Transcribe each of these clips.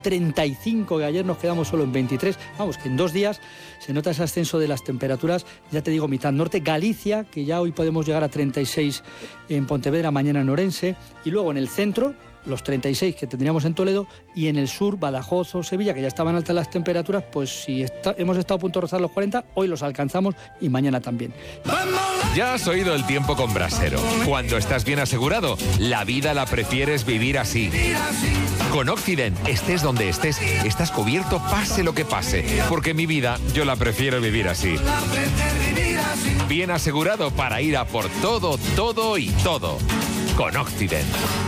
35, que ayer nos quedamos solo en 23. Vamos, que en 2 días se nota ese ascenso de las temperaturas, ya te digo, mitad norte. Galicia, que ya hoy podemos llegar a 36 en Pontevedra, mañana en Orense, y luego en el centro, los 36 que tendríamos en Toledo, y en el sur, Badajoz o Sevilla, que ya estaban altas las temperaturas, pues si hemos estado a punto de rozar los 40, hoy los alcanzamos y mañana también. Ya has oído el tiempo con Brasero. Cuando estás bien asegurado, la vida la prefieres vivir así. Con Occident, estés donde estés, estás cubierto pase lo que pase, porque mi vida yo la prefiero vivir así. Bien asegurado para ir a por todo, todo y todo. Con Occident.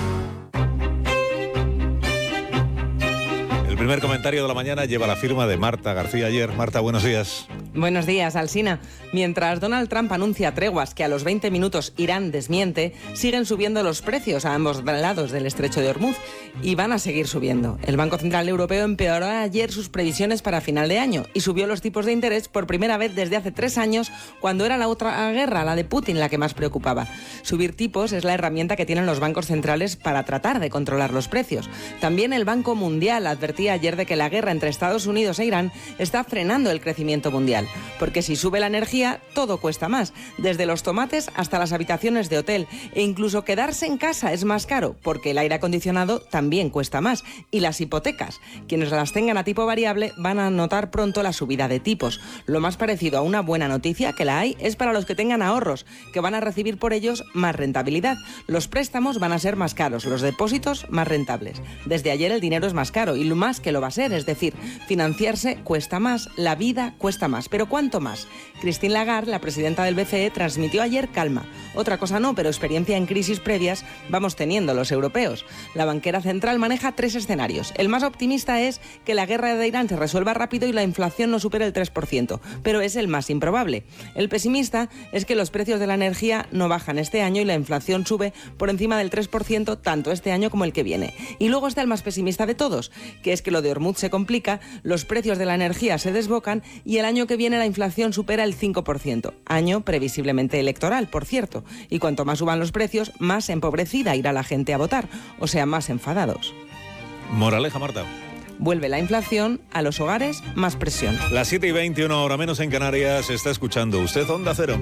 El primer comentario de la mañana lleva la firma de Marta García Ayer. Marta, buenos días. Buenos días, Alsina. Mientras Donald Trump anuncia treguas que a los 20 minutos Irán desmiente, siguen subiendo los precios a ambos lados del estrecho de Hormuz y van a seguir subiendo. El Banco Central Europeo empeoró ayer sus previsiones para final de año y subió los tipos de interés por primera vez desde hace 3 años, cuando era la otra guerra, la de Putin, la que más preocupaba. Subir tipos es la herramienta que tienen los bancos centrales para tratar de controlar los precios. También el Banco Mundial advertía ayer de que la guerra entre Estados Unidos e Irán está frenando el crecimiento mundial, porque si sube la energía, todo cuesta más, desde los tomates hasta las habitaciones de hotel, e incluso quedarse en casa es más caro, porque el aire acondicionado también cuesta más, y las hipotecas. Quienes las tengan a tipo variable van a notar pronto la subida de tipos. Lo más parecido a una buena noticia, que la hay, es para los que tengan ahorros, que van a recibir por ellos más rentabilidad. Los préstamos van a ser más caros, los depósitos más rentables. Desde ayer el dinero es más caro, y lo más que lo va a ser, es decir, financiarse cuesta más, la vida cuesta más. ¿Pero cuánto más? Christine Lagarde, la presidenta del BCE, transmitió ayer calma. Otra cosa no, pero experiencia en crisis previas vamos teniendo los europeos. La banquera central maneja 3 escenarios. El más optimista es que la guerra de Irán se resuelva rápido y la inflación no supere el 3%, pero es el más improbable. El pesimista es que los precios de la energía no bajan este año y la inflación sube por encima del 3% tanto este año como el que viene. Y luego está el más pesimista de todos, que es que lo de Hormuz se complica, los precios de la energía se desbocan y el año que viene la inflación supera el 5%. Año previsiblemente electoral, por cierto. Y cuanto más suban los precios, más empobrecida irá la gente a votar, o sea, más enfadados. Moraleja, Marta. Vuelve la inflación, a los hogares más presión. Las 7:20, 1 hora menos en Canarias, está escuchando usted Onda Cero.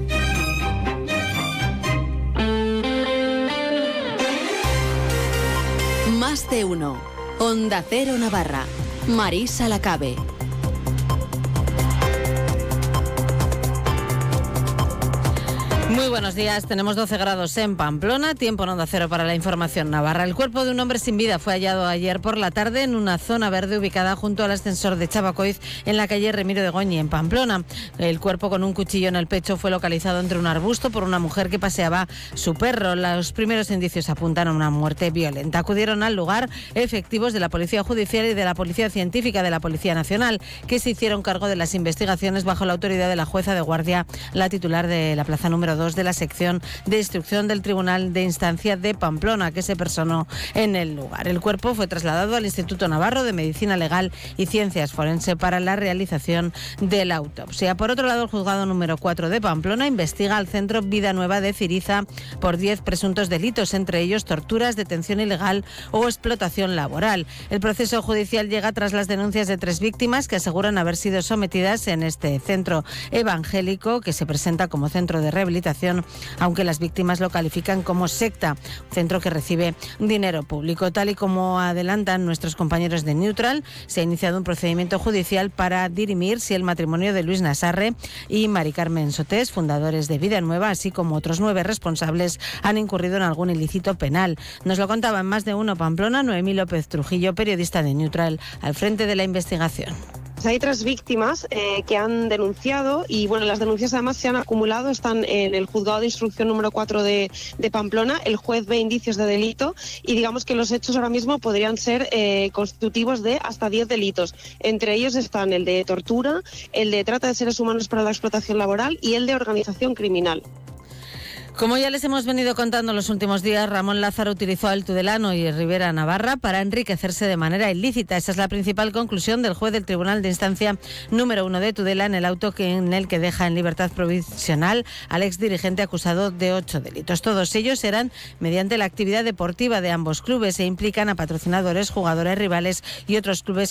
Más de uno. Onda Cero Navarra. Marisa Lacabe. Muy buenos días, tenemos 12 grados en Pamplona, tiempo en Onda Cero para la información navarra. El cuerpo de un hombre sin vida fue hallado ayer por la tarde en una zona verde ubicada junto al ascensor de Chavacoiz en la calle Remiro de Goñi, en Pamplona. El cuerpo con un cuchillo en el pecho fue localizado entre un arbusto por una mujer que paseaba su perro. Los primeros indicios apuntan a una muerte violenta. Acudieron al lugar efectivos de la Policía Judicial y de la Policía Científica de la Policía Nacional, que se hicieron cargo de las investigaciones bajo la autoridad de la jueza de guardia, la titular de la plaza número 2 de la sección de instrucción del Tribunal de Instancia de Pamplona, que se personó en el lugar. El cuerpo fue trasladado al Instituto Navarro de Medicina Legal y Ciencias Forense para la realización de la autopsia. Por otro lado, el juzgado número 4 de Pamplona investiga al Centro Vida Nueva de Ciriza por 10 presuntos delitos, entre ellos torturas, detención ilegal o explotación laboral. El proceso judicial llega tras las denuncias de 3 víctimas que aseguran haber sido sometidas en este centro evangélico, que se presenta como centro de rehabilitación, aunque las víctimas lo califican como secta, centro que recibe dinero público. Tal y como adelantan nuestros compañeros de Neutral, se ha iniciado un procedimiento judicial para dirimir si el matrimonio de Luis Nasarre y Mari Carmen Sotés, fundadores de Vida Nueva, así como otros 9 responsables, han incurrido en algún ilícito penal. Nos lo contaba en Más de Uno Pamplona Noemí López Trujillo, periodista de Neutral, al frente de la investigación. Hay 3 víctimas que han denunciado y bueno, las denuncias además se han acumulado, están en el juzgado de instrucción número 4 de Pamplona. El juez ve indicios de delito y digamos que los hechos ahora mismo podrían ser constitutivos de hasta 10 delitos. Entre ellos están el de tortura, el de trata de seres humanos para la explotación laboral y el de organización criminal. Como ya les hemos venido contando en los últimos días, Ramón Lázaro utilizó a El Tudelano y Rivera Navarra para enriquecerse de manera ilícita. Esa es la principal conclusión del juez del Tribunal de Instancia número 1 de Tudela en el auto en el que deja en libertad provisional al exdirigente acusado de 8 delitos. Todos ellos eran mediante la actividad deportiva de ambos clubes e implican a patrocinadores, jugadores rivales y otros clubes